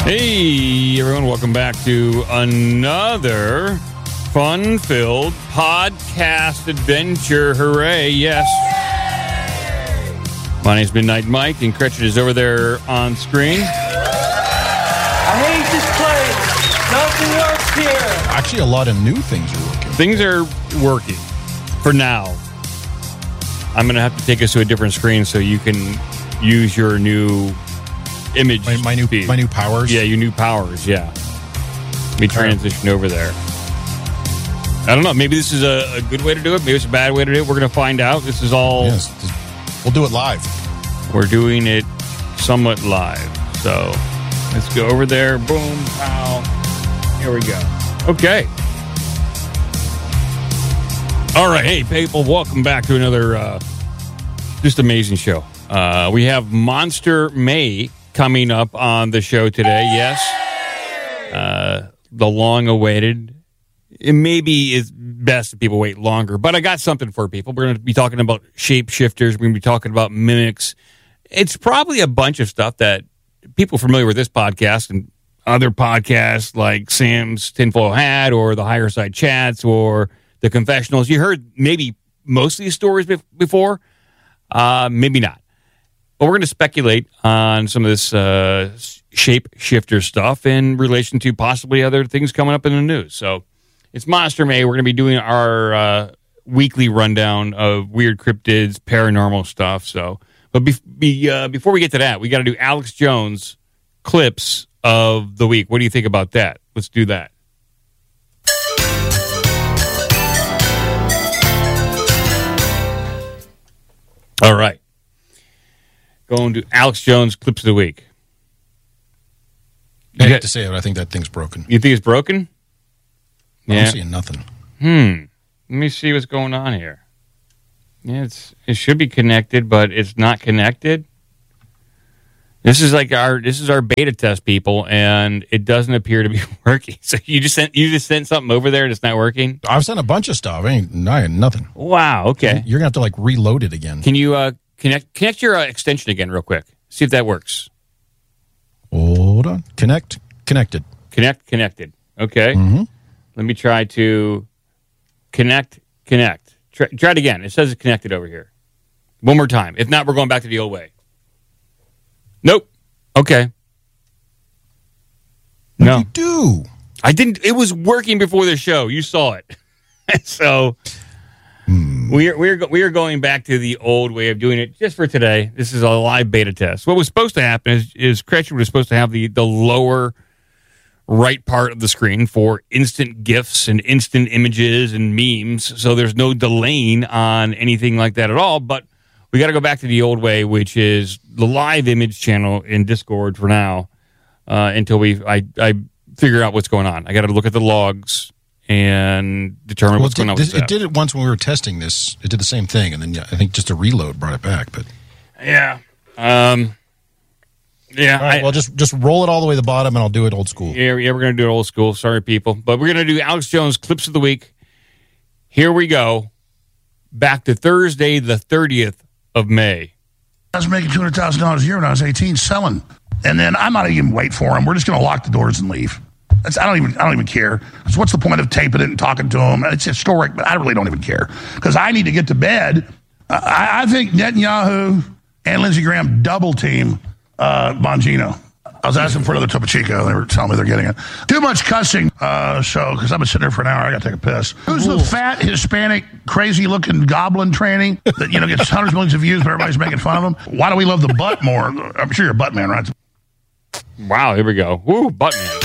Hey, everyone. Welcome back to another fun-filled podcast adventure. Hooray, yes. My name's Midnight Mike, and Cretchet is over there on screen. I hate this place. Nothing works here. Actually, a lot of new things are working. Things are working for now. I'm going to have to take us to a different screen so you can use your new image. My new powers? Yeah, your new powers, yeah. Let me transition over there. I don't know. Maybe this is a good way to do it. Maybe it's a bad way to do it. We're going to find out. This is all... Yes, we'll do it live. We're doing it somewhat live. So let's go over there. Boom, pow. Here we go. Okay. All right. Hey, people. Welcome back to another just amazing show. We have Monster May coming up on the show today. Yes. The long-awaited. It maybe is best if people wait longer, but I got something for people. We're going to be talking about shapeshifters. We're going to be talking about mimics. It's probably a bunch of stuff that people familiar with this podcast and other podcasts like Sam's Tinfoil Hat or the Higher Side Chats or the Confessionals. You heard maybe most of these stories before. Maybe not. But we're going to speculate on some of this shapeshifter stuff in relation to possibly other things coming up in the news. So it's Monster May. We're going to be doing our weekly rundown of weird cryptids, paranormal stuff. So, but before we get to that, we got to do Alex Jones clips of the week. What do you think about that? Let's do that. All right. Going to Alex Jones clips of the week. I hate to say it, but I think that thing's broken. You think it's broken? Yeah. I'm seeing nothing. Let me see what's going on here. Yeah, it should be connected, but it's not connected. This is our beta test, people, and it doesn't appear to be working. So you just sent something over there and it's not working? I've sent a bunch of stuff. I ain't nothing. Wow, okay. You're gonna have to reload it again. Can you connect your extension again real quick? See if that works. Hold on. Connected. Connected. Okay. Mm-hmm. Let me try to connect. Try it again. It says it's connected over here. One more time. If not, we're going back to the old way. Nope. Okay. No. What did you do? I didn't. It was working before the show. You saw it. So we are going back to the old way of doing it just for today. This is a live beta test. What was supposed to happen is Cretchet was supposed to have the lower right part of the screen for instant GIFs and instant images and memes. So there's no delaying on anything like that at all. But we got to go back to the old way, which is the live image channel in Discord for now until I figure out what's going on. I got to look at the logs and determine what's going on with that. It did it once when we were testing this. It did the same thing, and then I think just a reload brought it back. But yeah, yeah. All right, well, just roll it all the way to the bottom, and I'll do it old school. Yeah, we're going to do it old school. Sorry, people, but we're going to do Alex Jones clips of the week. Here we go. Back to Thursday, the 30th of May. I was making $200,000 a year when I was 18 selling, and then I'm not even wait for them. We're just going to lock the doors and leave. I don't even care. So what's the point of taping it and talking to them? It's historic, but I really don't even care because I need to get to bed. I think Netanyahu and Lindsey Graham double team Bongino. I was asking for another Topo Chico. They were telling me they're getting it. Too much cussing. Because I've been sitting there for an hour. I got to take a piss. Who's the fat, Hispanic, crazy-looking goblin tranny that gets hundreds of millions of views, but everybody's making fun of him? Why do we love the butt more? I'm sure you're a butt man, right? Wow, here we go. Woo, butt man.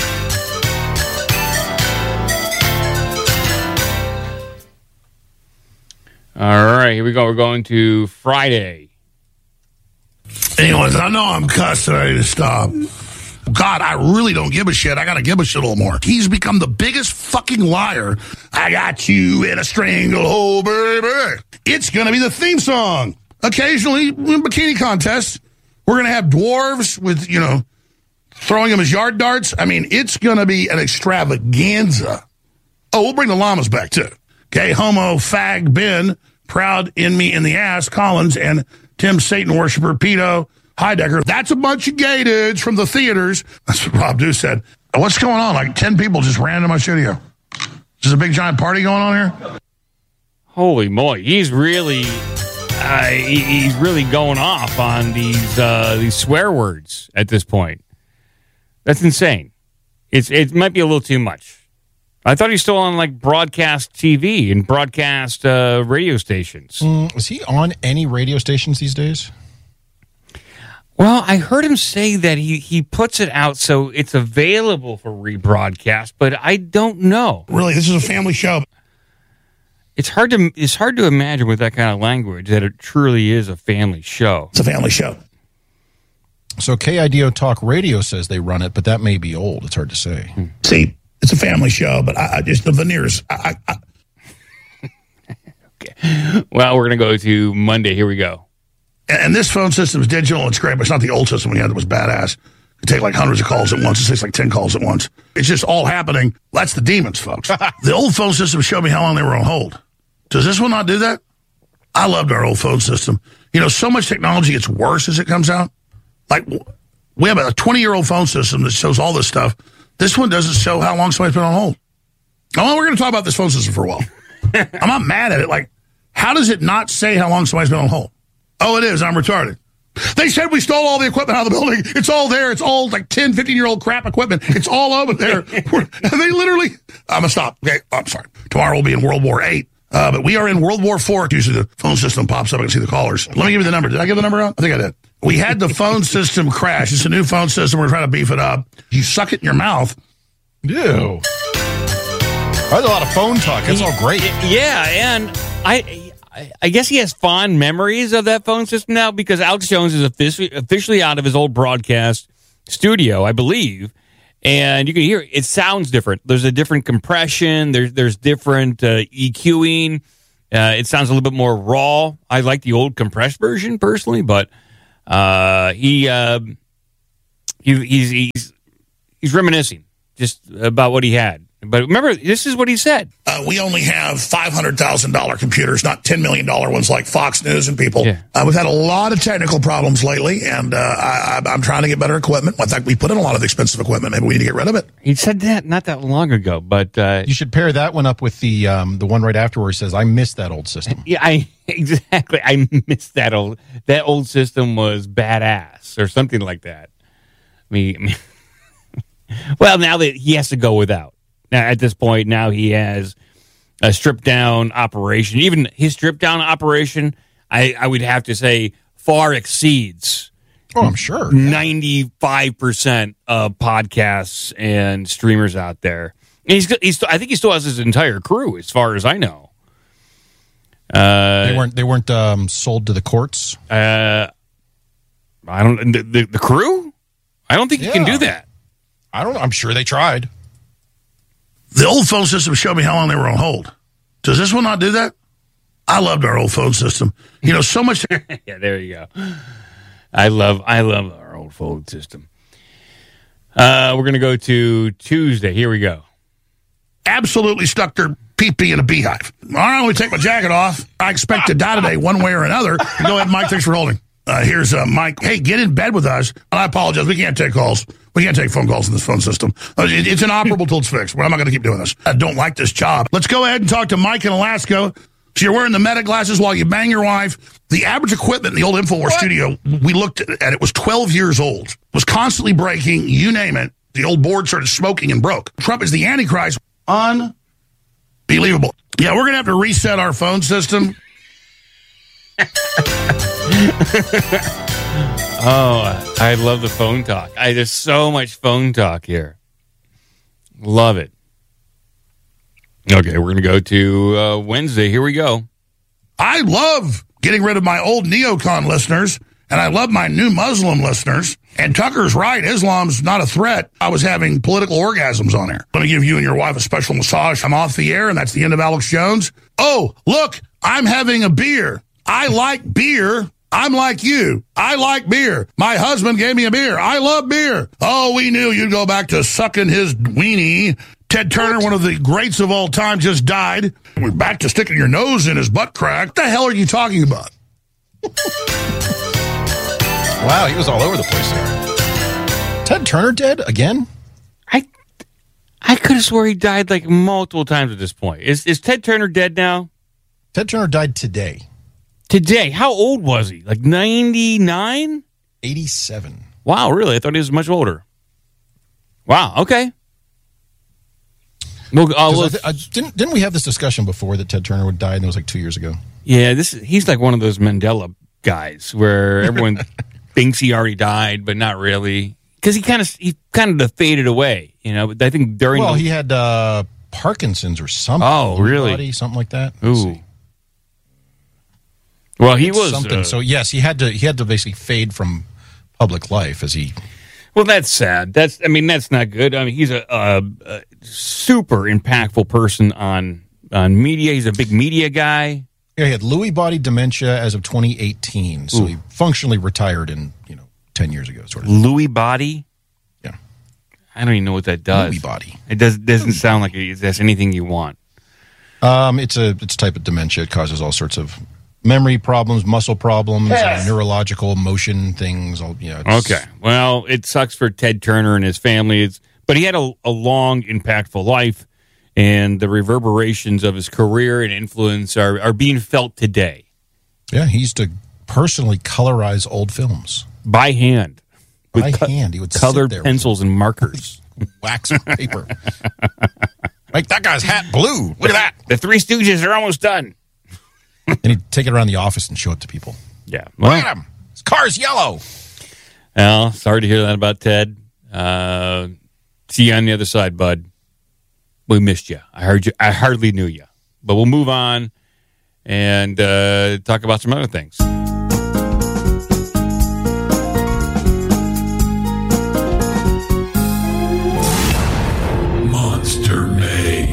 All right, here we go. We're going to Friday. Anyways, I know I'm cussing. I need to stop. God, I really don't give a shit. I got to give a shit a little more. He's become the biggest fucking liar. I got you in a stranglehold, baby. It's going to be the theme song. Occasionally, in bikini contests, we're going to have dwarves with, throwing them as yard darts. I mean, it's going to be an extravaganza. Oh, we'll bring the llamas back, too. Gay, homo, fag, Ben, proud in me in the ass, Collins, and Tim Satan worshiper, pedo, Hi, Decker. That's a bunch of gay dudes from the theaters. That's what Rob Dew said. What's going on? Like 10 people just ran into my studio. Is a big giant party going on here? Holy moly. He's really going off on these swear words at this point. That's insane. It might be a little too much. I thought he's still on like broadcast TV and broadcast radio stations. Is he on any radio stations these days? Well, I heard him say that he puts it out so it's available for rebroadcast, but I don't know. Really, this is a family show. It's hard to imagine with that kind of language that it truly is a family show. It's a family show. So KIDO Talk Radio says they run it, but that may be old. It's hard to say. See, it's a family show, but I just, the veneers. Okay. Well, we're going to go to Monday. Here we go. And this phone system is digital. It's great, but it's not the old system we had that was badass. You take like hundreds of calls at once. It takes like 10 calls at once. It's just all happening. That's the demons, folks. The old phone system showed me how long they were on hold. Does this one not do that? I loved our old phone system. You know, so much technology gets worse as it comes out. Like, we have a 20-year-old phone system that shows all this stuff. This one doesn't show how long somebody's been on hold. Oh, we're going to talk about this phone system for a while. I'm not mad at it. Like, how does it not say how long somebody's been on hold? Oh, it is. I'm retarded. They said we stole all the equipment out of the building. It's all there. It's all like 10, 15-year-old crap equipment. It's all over there. And they literally... I'm going to stop. Okay, I'm sorry. Tomorrow we'll be in World War VIII. But we are in World War IV. Usually the phone system pops up. I can see the callers. Let me give you the number. Did I give the number out? I think I did. We had the phone system crash. It's a new phone system. We're trying to beef it up. You suck it in your mouth. Ew. That's a lot of phone talk. That's all great. Yeah, and I guess he has fond memories of that phone system now because Alex Jones is officially out of his old broadcast studio, I believe. And you can hear it sounds different. There's a different compression. There's different EQing. It sounds a little bit more raw. I like the old compressed version personally, but he's reminiscing just about what he had. But remember, this is what he said. We only have $500,000 computers, not $10 million ones like Fox News and people. Yeah. We've had a lot of technical problems lately, and I'm trying to get better equipment. In fact, we put in a lot of expensive equipment. Maybe we need to get rid of it. He said that not that long ago, but... you should pair that one up with the one right after where he says, I miss that old system. Yeah, exactly. I miss that old system was badass or something like that. I mean, well, now that he has to go without. Now, at this point, now he has a stripped-down operation. Even his stripped-down operation, I would have to say, far exceeds. Oh, I'm sure. 95% of podcasts and streamers out there. And I think he still has his entire crew, as far as I know. They weren't sold to the courts. I don't. The crew. I don't think you can do that. I don't know. I'm sure they tried. The old phone system showed me how long they were on hold. Does this one not do that? I loved our old phone system. You know, so much. Yeah, there you go. I love our old phone system. We're going to go to Tuesday. Here we go. Absolutely stuck their pee-pee in a beehive. All right, let me take my jacket off. I expect to die today one way or another. Go ahead, Mike. Thanks for holding. Here's Mike. Hey, get in bed with us. And I apologize. We can't take calls. We can't take phone calls in this phone system. It's inoperable till it's fixed. I'm not going to keep doing this. I don't like this job. Let's go ahead and talk to Mike in Alaska. So you're wearing the Meta glasses while you bang your wife. The average equipment in the old InfoWars studio, we looked at it, was 12 years old. It was constantly breaking. You name it. The old board started smoking and broke. Trump is the Antichrist. Unbelievable. Yeah, we're going to have to reset our phone system. Oh, I love the phone talk. There's so much phone talk here. Love it. Okay, we're going to go to Wednesday. Here we go. I love getting rid of my old neocon listeners, and I love my new Muslim listeners. And Tucker's right. Islam's not a threat. I was having political orgasms on air. Let me give you and your wife a special massage. I'm off the air, and that's the end of Alex Jones. Oh, look, I'm having a beer. I like beer. I'm like you. I like beer. My husband gave me a beer. I love beer. Oh, we knew you'd go back to sucking his weenie. Ted Turner, one of the greats of all time, just died. We're back to sticking your nose in his butt crack. What the hell are you talking about? Wow, he was all over the place there. Ted Turner dead again? I could have swore he died like multiple times at this point. Is Ted Turner dead now? Ted Turner died today. Today? How old was he? Like 99? 87. Wow, really? I thought he was much older. Wow, okay. Well, didn't we have this discussion before that Ted Turner would die, and it was like 2 years ago? Yeah, he's like one of those Mandela guys where everyone thinks he already died, but not really. Because he kind of faded away, you know. But I think during he had Parkinson's or something. Oh, really? Something like that. Ooh. Well, he was something. So yes, he had to basically fade from public life as he. Well, that's sad. That's not good. I mean, he's a super impactful person on media. He's a big media guy. Yeah, he had Lewy body dementia as of 2018, so he functionally retired in 10 years ago, sort of. Lewy body? Yeah. I don't even know what that does. Lewy body. It doesn't sound like that's anything you want. It's a type of dementia. It causes all sorts of memory problems, muscle problems, neurological motion things. Okay. Well, it sucks for Ted Turner and his family. But he had a long, impactful life, and the reverberations of his career and influence are being felt today. Yeah, he used to personally colorize old films. By hand. By hand. He would colored sit there pencils and markers. Wax paper. Make that guy's hat blue. Look at that. The Three Stooges are almost done. And he'd take it around the office and show it to people. Yeah. Look at him. His car's yellow. Well, sorry to hear that about Ted. See you on the other side, bud. We missed you. I heard you. I hardly knew you. But we'll move on and talk about some other things. Monster May.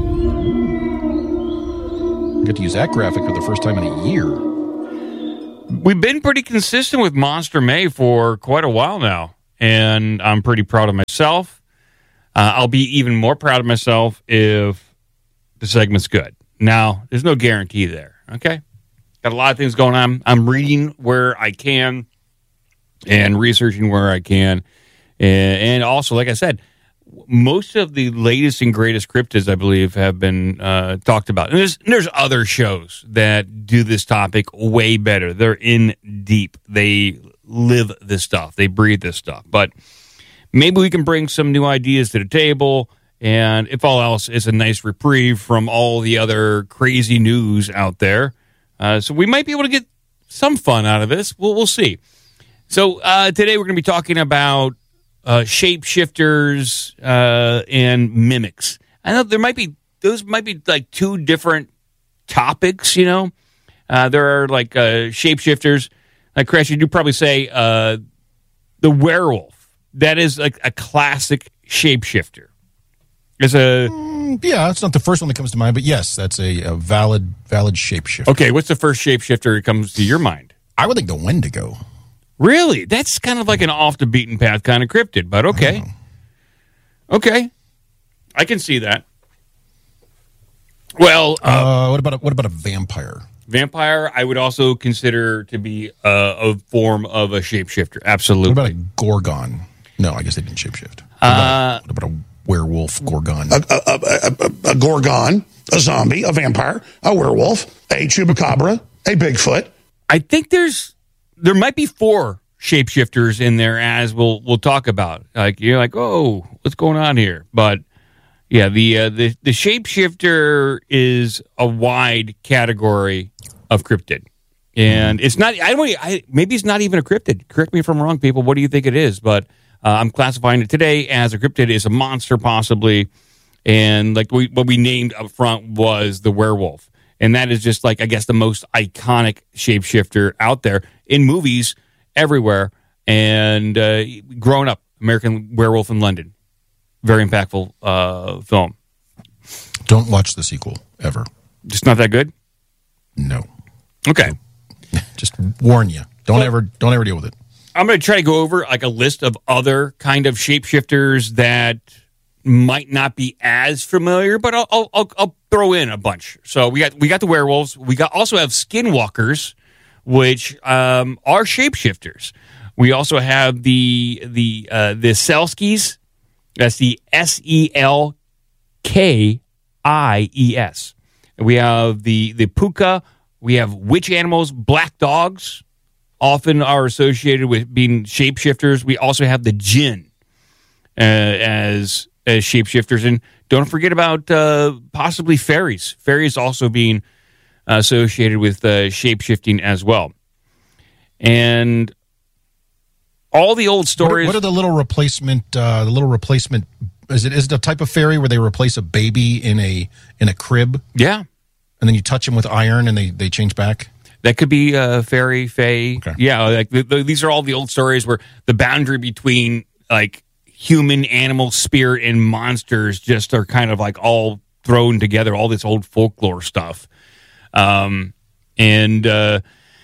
I get to use that graphic for the first time in a year. We've been pretty consistent with Monster May for quite a while now, and I'm pretty proud of myself. I'll be even more proud of myself if the segment's good. Now, there's no guarantee there, okay? Got a lot of things going on. I'm reading where I can and researching where I can. And also, like I said, most of the latest and greatest cryptids, I believe, have been talked about. And there's other shows that do this topic way better. They're in deep. They live this stuff. They breathe this stuff. But maybe we can bring some new ideas to the table. And if all else, it's a nice reprieve from all the other crazy news out there. So we might be able to get some fun out of this. We'll see. So today we're going to be talking about shapeshifters and mimics. I know those might be like two different topics, you know. There are like shapeshifters. Like Crash, you'd probably say the werewolf. That is like a classic shapeshifter. It's it's not the first one that comes to mind, but yes, that's a valid shapeshifter. Okay, what's the first shapeshifter that comes to your mind? I would think the Wendigo. Really? That's kind of like an off the beaten path kind of cryptid, but okay. Okay. I can see that. Well, what about a vampire? Vampire, I would also consider to be a form of a shapeshifter. Absolutely. What about a Gorgon? No, I guess they didn't shapeshift. What about a werewolf Gorgon? A Gorgon, a zombie, a vampire, a werewolf, a chupacabra, a Bigfoot. I think there might be 4 shapeshifters in there, as we'll talk about. Like you're like, oh, what's going on here? But yeah, the shapeshifter is a wide category of cryptid, and it's not. Maybe it's not even a cryptid. Correct me if I'm wrong, people. What do you think it is? But I'm classifying it today as a cryptid. It's a monster, possibly, and like what we named up front was the werewolf. And that is just like, I guess, the most iconic shapeshifter out there in movies everywhere. And growing up, American Werewolf in London. Very impactful film. Don't watch the sequel, ever. Just not that good? No. Okay. Just warn you. Don't ever deal with it. I'm going to try to go over like a list of other kind of shapeshifters that might not be as familiar, but I'll throw in a bunch. So we got the werewolves. We also have skinwalkers, which are shapeshifters. We also have the Selkies. That's the Selkies. We have the Puka. We have witch animals, black dogs, often are associated with being shapeshifters. We also have the jinn as shapeshifters. And don't forget about possibly fairies. Fairies also being associated with shapeshifting as well. And all the old stories. What are the little replacement? Is it a type of fairy where they replace a baby in a crib? Yeah. And then you touch them with iron and they change back? That could be fairy, fae. Okay. Yeah, like these are all the old stories where the boundary between like human, animal, spirit, and monsters just are kind of like all thrown together, all this old folklore stuff. But there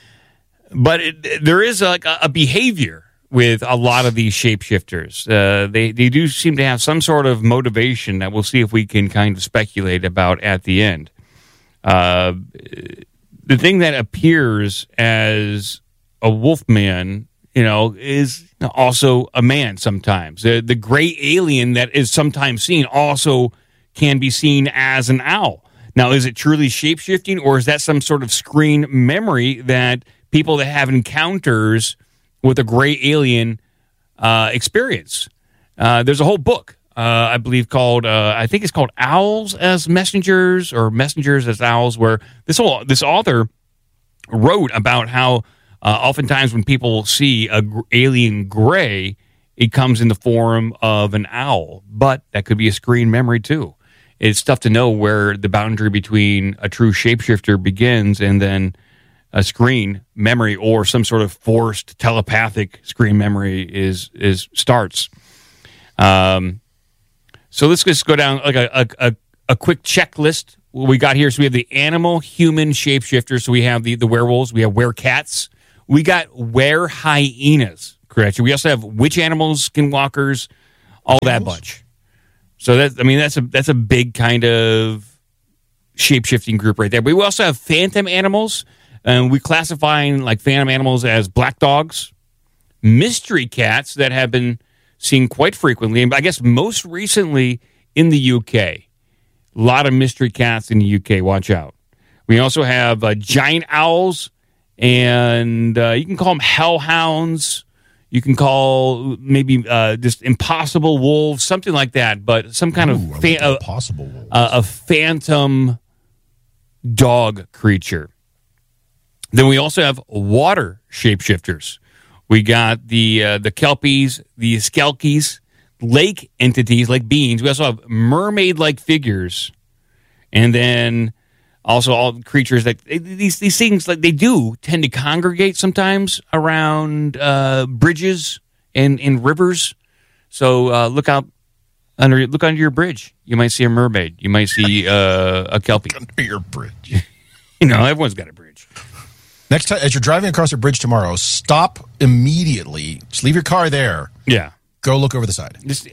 is like a behavior with a lot of these shapeshifters. They do seem to have some sort of motivation that we'll see if we can kind of speculate about at the end. The thing that appears as a wolf man, is also a man sometimes. The gray alien that is sometimes seen also can be seen as an owl. Now, is it truly shape-shifting, or is that some sort of screen memory that people that have encounters with a gray alien experience? There's a whole book, I believe, called I think it's called Owls as Messengers or Messengers as Owls, where this author wrote about how oftentimes when people see a alien gray, it comes in the form of an owl, but that could be a screen memory too. It's tough to know where the boundary between a true shapeshifter begins and then a screen memory or some sort of forced telepathic screen memory starts. So let's just go down like a quick checklist. What we got here, so we have the animal human shapeshifters. So we have the werewolves, we have werecats, we got werehyenas, correct? We also have witch animals, skinwalkers, all that bunch. So that's a big kind of shape-shifting group right there. But we also have phantom animals, and we classifying like phantom animals as black dogs, mystery cats that have been seen quite frequently, and I guess most recently in the UK. A lot of mystery cats in the UK. Watch out. We also have giant owls, and you can call them hellhounds. You can call maybe just impossible wolves, something like that, but some kind of impossible wolves. A phantom dog creature. Then we also have water shapeshifters. We got the kelpies, the skelkies, lake entities like beings. We also have mermaid-like figures, and then also all creatures that these things like they do tend to congregate sometimes around bridges and rivers. So look under your bridge. You might see a mermaid. You might see a kelpie under your bridge. Everyone's got a bridge. Next time, as you're driving across a bridge tomorrow, stop immediately. Just leave your car there. Yeah. Go look over the side. Just,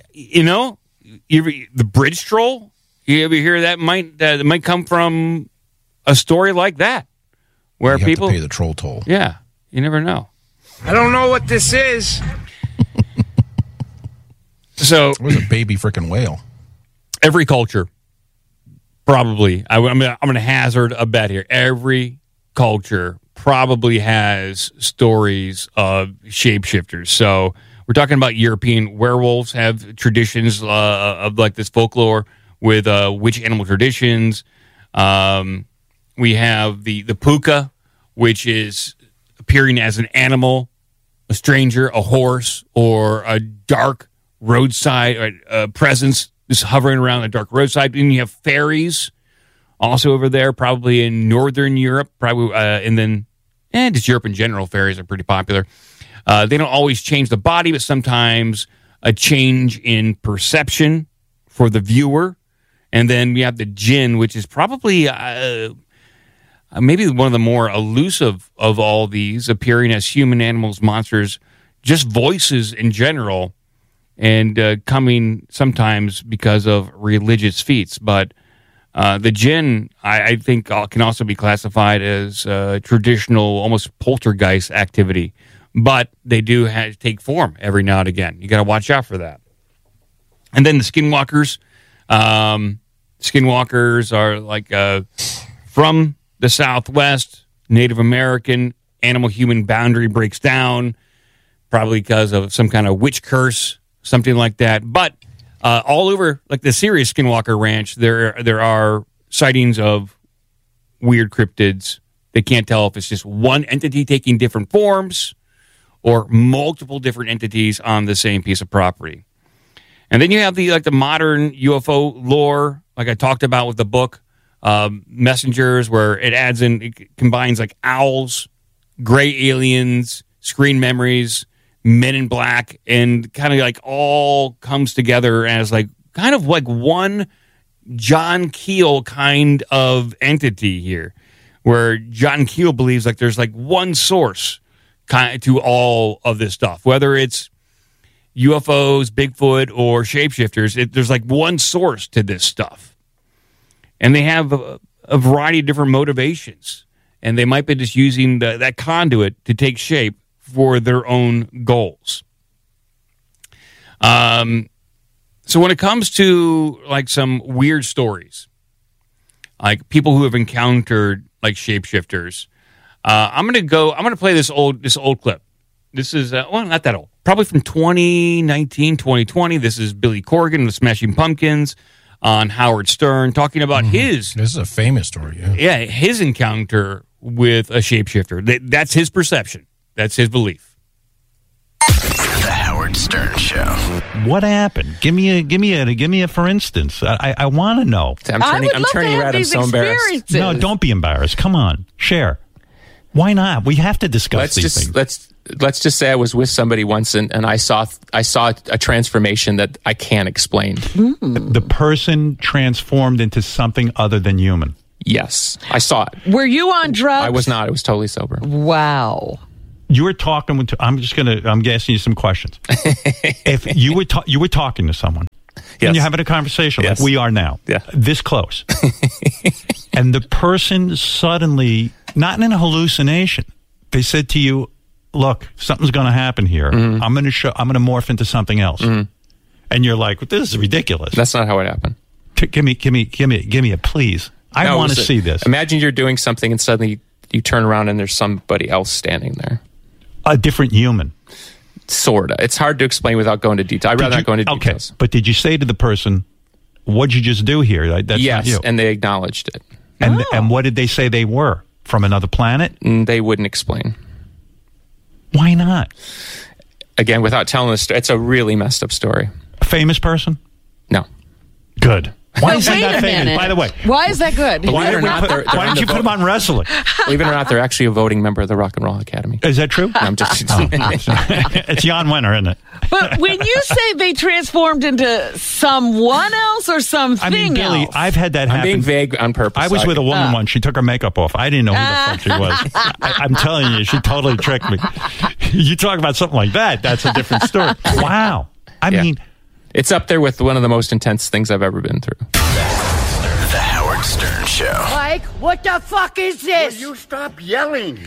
the bridge troll. You ever hear that might come from a story like that, where you people have to pay the troll toll. Yeah, you never know. I don't know what this is. So it was a baby freaking whale. Every culture, probably. I'm going to hazard a bet here. Every culture probably has stories of shapeshifters. So we're talking about European werewolves have traditions of like this folklore with witch animal traditions. We have the puka, which is appearing as an animal, a stranger, a horse, or a dark roadside presence just hovering around a dark roadside. And you have fairies also over there, probably in Northern Europe, and then just Europe in general. Fairies are pretty popular. They don't always change the body, but sometimes a change in perception for the viewer. And then we have the jinn, which is probably maybe one of the more elusive of all these, appearing as human, animals, monsters, just voices in general, and coming sometimes because of religious feats. But the jinn, I think, can also be classified as traditional, almost poltergeist activity, but they do take form every now and again. You got to watch out for that. And then the skinwalkers. Skinwalkers are like from the Southwest, Native American, animal-human boundary breaks down, probably because of some kind of witch curse, something like that. But all over, like the Sirius Skinwalker Ranch, there are sightings of weird cryptids. They can't tell if it's just one entity taking different forms or multiple different entities on the same piece of property. And then you have the modern UFO lore, like I talked about with the book Messengers, where it combines like owls, gray aliens, screen memories, Men in Black, and kind of like all comes together as like kind of like one John Keel kind of entity here, where John Keel believes like there's like one source to all of this stuff, whether it's UFOs, Bigfoot, or shapeshifters. There's like one source to this stuff. And they have a variety of different motivations. And they might be just using that conduit to take shape for their own goals. So when it comes to like some weird stories, like people who have encountered like shapeshifters, I'm gonna play this old clip. This is not that old, probably from 2019, 2020. This is Billy Corgan of the Smashing Pumpkins on Howard Stern talking about his. This is a famous story. Yeah, his encounter with a shapeshifter. That's his perception. That's his belief. The Howard Stern Show. What happened? Give me a for instance. I want to know. I'm turning red. I'm so embarrassed. No, don't be embarrassed. Come on, share. Why not? We have to discuss these things. Let's just say I was with somebody once and I saw a transformation that I can't explain. The person transformed into something other than human. Yes, I saw it. Were you on drugs? I was not. I was totally sober. Wow. You were talking to. I'm asking you some questions. If you were talking to someone, and you're having a conversation like we are now, this close, and the person suddenly, not in a hallucination, they said to you, "Look, something's going to happen here. I'm going to morph into something else," and you're like, "This is ridiculous." That's not how it happened. Give me a please. I want to see this. Imagine you're doing something and suddenly you turn around and there's somebody else standing there. A different human. Sorta. It's hard to explain without going to detail. I'd rather not go into details. Okay, but did you say to the person, "What'd you just do here?" That's yes, not you. And they acknowledged it. And what did they say they were? From another planet? They wouldn't explain. Why not? Again, without telling the story, it's a really messed up story. A famous person? No. Good. Why is Wait that a famous? minute. By the way, why is that good? Believe it or not, why don't you put him on wrestling? Believe it or not, they're actually a voting member of the Rock and Roll Academy. Is that true? No, I'm just. It's Jan Winter, isn't it? But when you say they transformed into someone else or something I mean, Billy, else. I've had that happen. I'm being vague on purpose. I was with a woman once. She took her makeup off. I didn't know who the fuck she was. I'm telling you, she totally tricked me. You talk about something like that, that's a different story. Wow. I mean, it's up there with one of the most intense things I've ever been through. The Howard Stern Show. Mike, what the fuck is this? Will you stop yelling?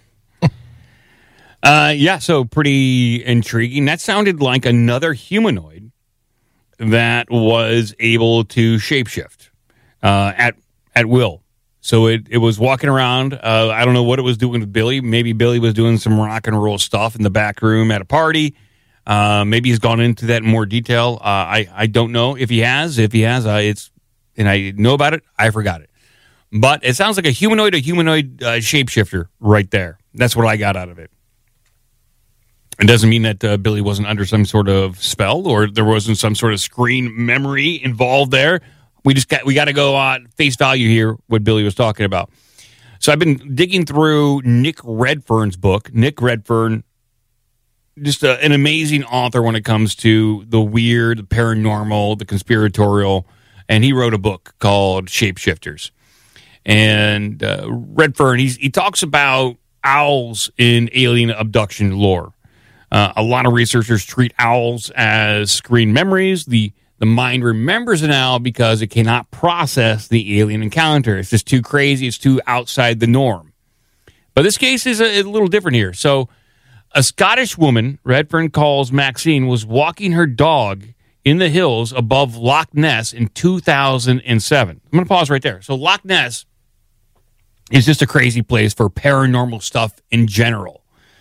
So pretty intriguing. That sounded like another humanoid that was able to shapeshift at will. So it was walking around. I don't know what it was doing with Billy. Maybe Billy was doing some rock and roll stuff in the back room at a party. Maybe he's gone into that in more detail. I don't know if he has. If he has, and I know about it, I forgot it. But it sounds like a humanoid shapeshifter right there. That's what I got out of it. It doesn't mean that Billy wasn't under some sort of spell or there wasn't some sort of screen memory involved there. We got to go on face value here, what Billy was talking about. So I've been digging through Nick Redfern's book. Nick Redfern, just an amazing author when it comes to the weird, the paranormal, the conspiratorial, and he wrote a book called Shapeshifters. And Redfern, he talks about owls in alien abduction lore. A lot of researchers treat owls as screen memories. The mind remembers an owl because it cannot process the alien encounter. It's just too crazy. It's too outside the norm. But this case is a little different here. So A Scottish woman, Redfern calls Maxine, was walking her dog in the hills above Loch Ness in 2007. I'm going to pause right there. So Loch Ness is just a crazy place for paranormal stuff in general.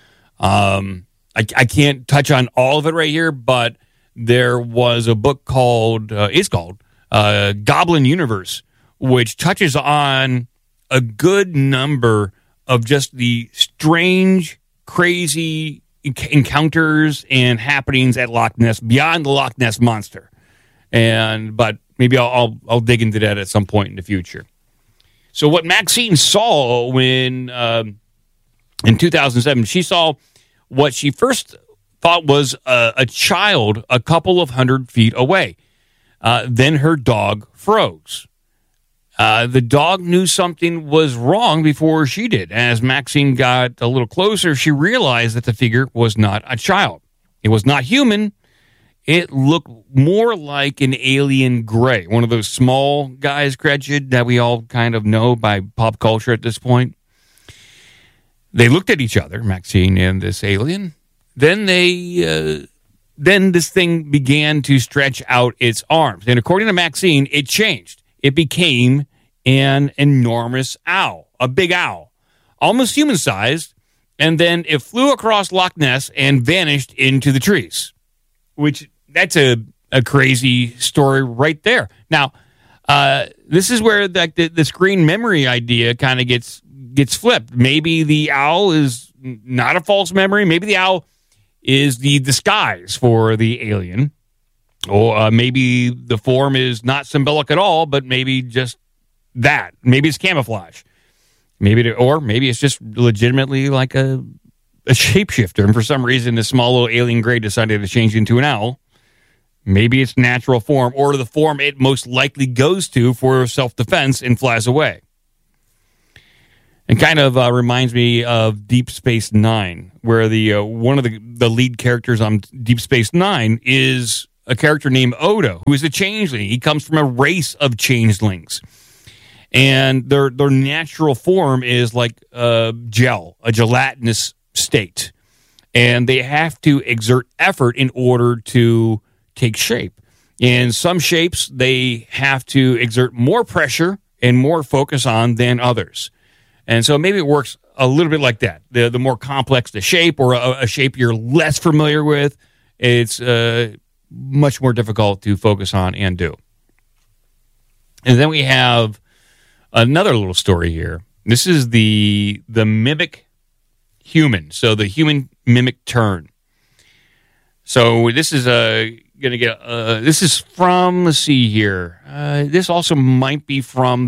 I can't touch on all of it right here, but there was a book called Goblin Universe, which touches on a good number of just the strange, crazy encounters and happenings at Loch Ness beyond the Loch Ness monster. But maybe I'll dig into that at some point in the future. So what Maxine saw when in 2007, she saw what she first thought was a child a couple of 100 feet away. Then her dog froze. The dog knew something was wrong before she did. As Maxine got a little closer, she realized that the figure was not a child. It was not human. It looked more like an alien gray, one of those small guys, Gretchen, that we all kind of know by pop culture at this point. They looked at each other, Maxine and this alien. Then then this thing began to stretch out its arms. And according to Maxine, it changed. It became an enormous owl, a big owl, almost human-sized, and then it flew across Loch Ness and vanished into the trees, which that's a crazy story right there. Now, this is where the screen memory idea kind of gets flipped. Maybe the owl is not a false memory. Maybe the owl is the disguise for the alien. Or maybe the form is not symbolic at all, but maybe just that. Maybe it's camouflage. Maybe it's just legitimately like a shapeshifter. And for some reason, this small little alien gray decided to change into an owl. Maybe it's natural form or the form it most likely goes to for self-defense and flies away. It kind of reminds me of Deep Space Nine, where the one of the lead characters on Deep Space Nine is a character named Odo, who is a changeling. He comes from a race of changelings. And their natural form is like a gelatinous state. And they have to exert effort in order to take shape. In some shapes, they have to exert more pressure and more focus on than others. And so maybe it works a little bit like that. The more complex the shape or a shape you're less familiar with, it's much more difficult to focus on and do. And then we have another little story here. This is the mimic human. So the human mimic turn. So this is this is from, let's see here. This also might be from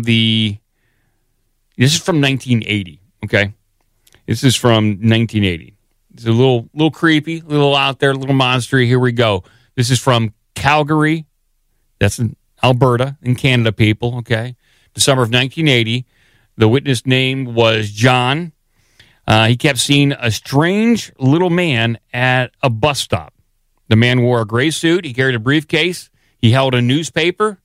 this is from 1980. Okay. This is from 1980. It's a little creepy, a little out there, a little monstery. Here we go. This is from Calgary. That's in Alberta, in Canada, people, okay? The summer of 1980. The witness name was John. He kept seeing a strange little man at a bus stop. The man wore a gray suit. He carried a briefcase. He held a newspaper.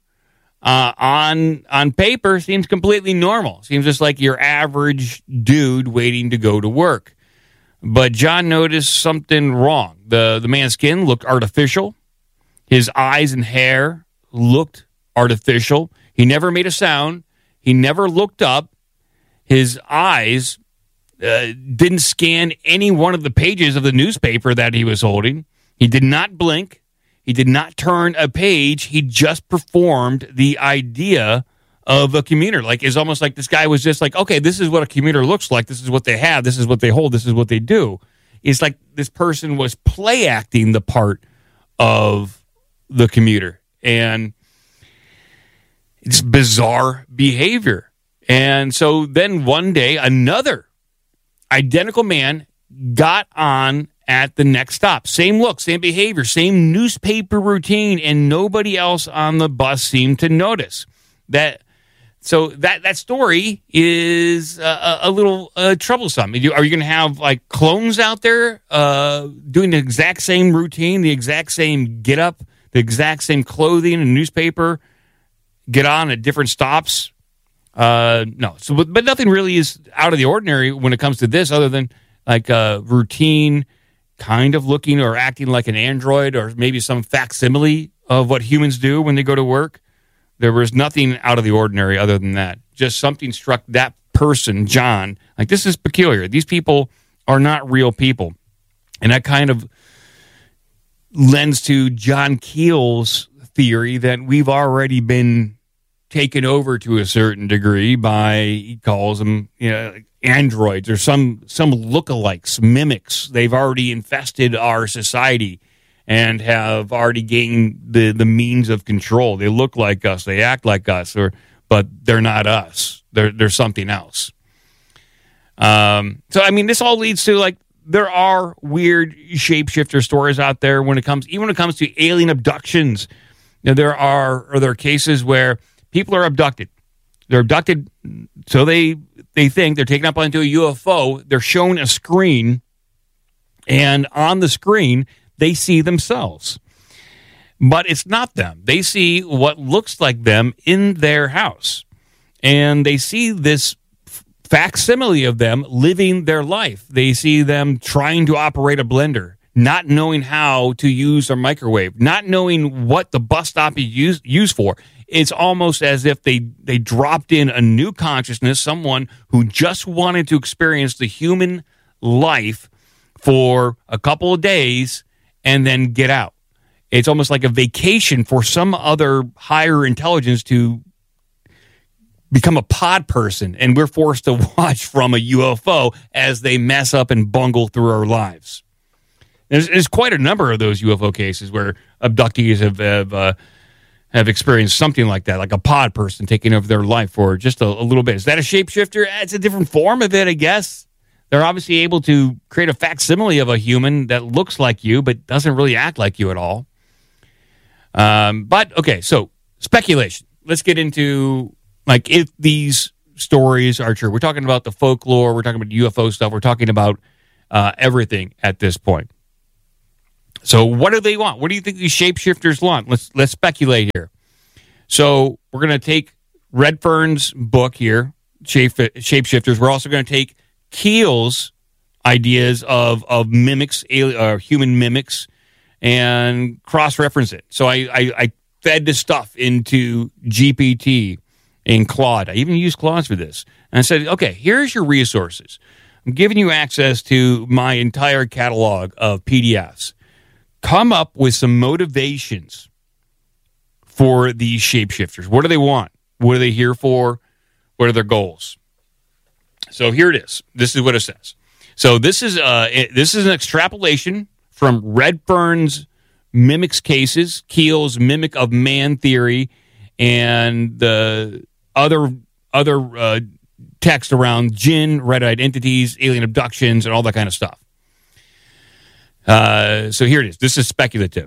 On paper, seems completely normal. Seems just like your average dude waiting to go to work. But John noticed something wrong. The man's skin looked artificial. His eyes and hair looked artificial. He never made a sound. He never looked up. His eyes didn't scan any one of the pages of the newspaper that he was holding. He did not blink. He did not turn a page. He just performed the idea of a commuter. Like, it's almost like this guy was just like, okay, this is what a commuter looks like. This is what they have. This is what they hold. This is what they do. It's like this person was play acting the part of the commuter. And it's bizarre behavior. And so then one day, another identical man got on at the next stop. Same look, same behavior, same newspaper routine, and nobody else on the bus seemed to notice that. So that story is a little troublesome. Are you going to have like clones out there doing the exact same routine, the exact same get up, the exact same clothing and newspaper, get on at different stops? No. So, but nothing really is out of the ordinary when it comes to this, other than like routine kind of looking or acting like an android or maybe some facsimile of what humans do when they go to work. There was nothing out of the ordinary other than that. Just something struck that person, John, like this is peculiar. These people are not real people. And that kind of lends to John Keel's theory that we've already been taken over to a certain degree by, he calls them, androids or some lookalikes, mimics. They've already infested our society and have already gained the means of control. They look like us, they act like us, but they're not us. They're something else. So I mean, this all leads to like there are weird shapeshifter stories out there when it comes to alien abductions. There are cases where people are abducted. They're abducted, so they think they're taken up onto a UFO. They're shown a screen, and on the screen, they see themselves. But it's not them. They see what looks like them in their house. And they see this facsimile of them living their life. They see them trying to operate a blender, not knowing how to use a microwave, not knowing what the bus stop is used for. It's almost as if they dropped in a new consciousness, someone who just wanted to experience the human life for a couple of days and then get out. It's almost like a vacation for some other higher intelligence to become a pod person, and we're forced to watch from a UFO as they mess up and bungle through our lives. There's quite a number of those UFO cases where abductees have experienced something like that, like a pod person taking over their life for just a little bit. Is that a shapeshifter? It's a different form of it, I guess. They're obviously able to create a facsimile of a human that looks like you but doesn't really act like you at all. But, okay, so speculation. Let's get into, like, if these stories are true. We're talking about the folklore. We're talking about UFO stuff. We're talking about everything at this point. So what do they want? What do you think these shapeshifters want? Let's speculate here. So we're going to take Redfern's book here, Shapeshifters. We're also going to take Keel's ideas of mimics, human mimics, and cross-reference it. So I fed this stuff into GPT and Claude. I even used Claude for this. And I said, okay, here's your resources. I'm giving you access to my entire catalog of PDFs. Come up with some motivations for these shapeshifters. What do they want? What are they here for? What are their goals? So here it is. This is what it says. So this is an extrapolation from Redfern's mimics cases, Keel's mimic of man theory, and the other text around jinn, red-eyed entities, alien abductions, and all that kind of stuff. So here it is. This is speculative.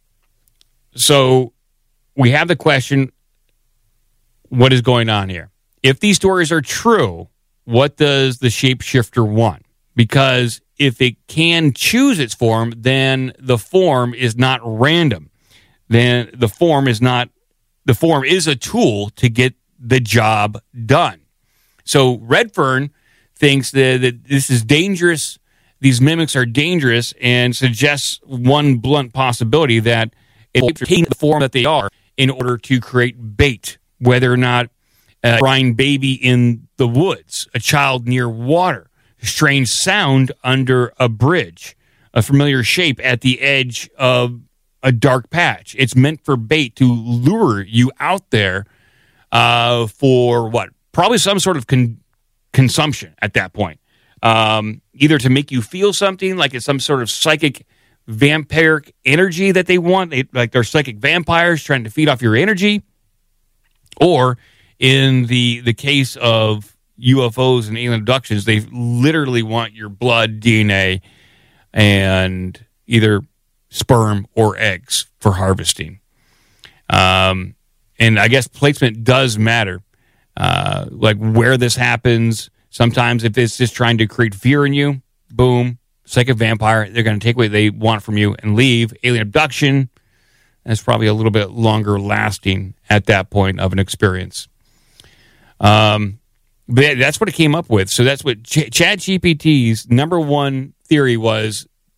So we have the question, what is going on here? If these stories are true, what does the shapeshifter want? Because if it can choose its form, then the form is not random. Then the form is a tool to get the job done. So Redfern thinks that this is dangerous. These mimics are dangerous and suggests one blunt possibility that it's taking the form that they are in order to create bait, whether or not a crying baby in the woods, a child near water, strange sound under a bridge, a familiar shape at the edge of a dark patch. It's meant for bait to lure you out there for what? Probably some sort of consumption at that point. Either to make you feel something, like it's some sort of psychic vampiric energy that they want, like they're psychic vampires trying to feed off your energy, or in the case of UFOs and alien abductions, they literally want your blood, DNA, and either sperm or eggs for harvesting. And I guess placement does matter, like where this happens. Sometimes if it's just trying to create fear in you, boom, psychic vampire, they're going to take what they want from you and leave. Alien abduction, that's probably a little bit longer lasting at that point of an experience. But that's what it came up with. So that's what ChatGPT's number one theory was.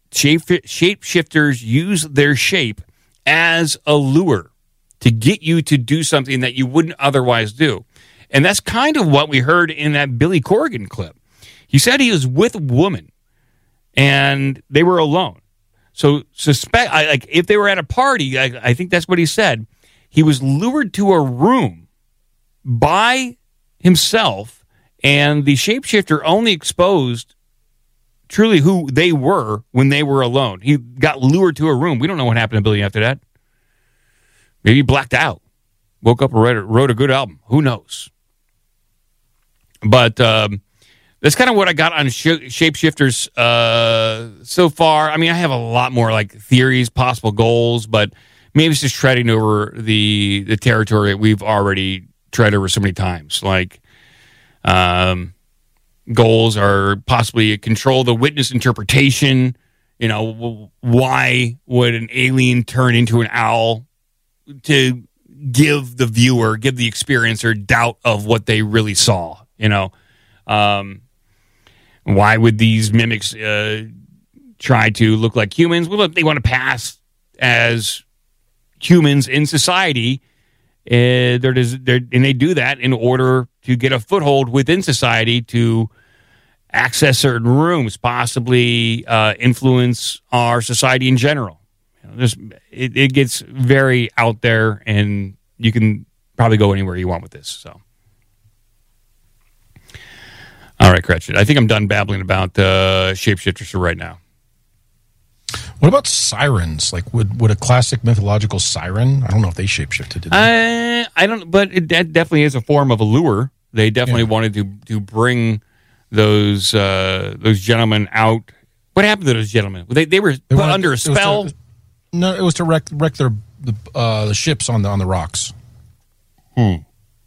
shapeshifters use their shape as a lure to get you to do something that you wouldn't otherwise do. And that's kind of what we heard in that Billy Corgan clip. He said he was with a woman and they were alone. So if they were at a party, I think that's what he said. He was lured to a room by himself, and the shapeshifter only exposed truly who they were when they were alone. He got lured to a room. We don't know what happened to Billy after that. Maybe he blacked out, woke up and wrote a good album. Who knows? But that's kind of what I got on shapeshifters so far. I mean, I have a lot more like theories, possible goals, but maybe it's just treading over the territory that we've already tread over so many times. Like goals are possibly control the witness interpretation. You know, why would an alien turn into an owl? To give the viewer, give the experiencer doubt of what they really saw. You know, why would these mimics try to look like humans? Well, they want to pass as humans in society. And they do that in order to get a foothold within society to access certain rooms, possibly influence our society in general. You know, it gets very out there, and you can probably go anywhere you want with this. So, all right, Gretchen, I think I'm done babbling about shapeshifters for right now. What about sirens? Like, would a classic mythological siren? I don't know if they shapeshifted. Did they? I don't, but that definitely is a form of a lure. They definitely wanted to bring those gentlemen out. What happened to those gentlemen? They were put under a spell. It was to wreck the ships on the rocks. Okay.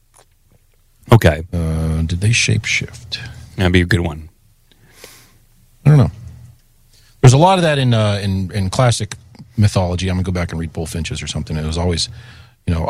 Did they shapeshift? That'd be a good one. I don't know. There's a lot of that in classic mythology. I'm gonna go back and read Bullfinches or something. It was always, you know,